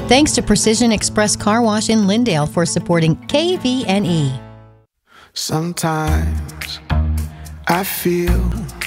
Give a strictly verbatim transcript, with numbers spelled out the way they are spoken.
Thanks to Precision Express Car Wash in Lindale for supporting K V N E. Sometimes I feel